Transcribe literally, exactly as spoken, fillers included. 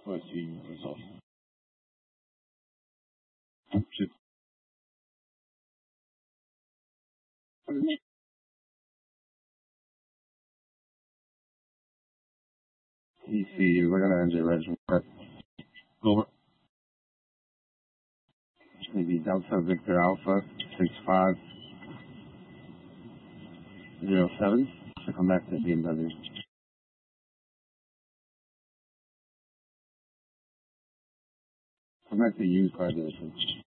Let's see results. E C, we're gonna end it right. Over. Maybe Delta Victor Alpha six five zero seven. So come back to B M W. Come back to used car dealership.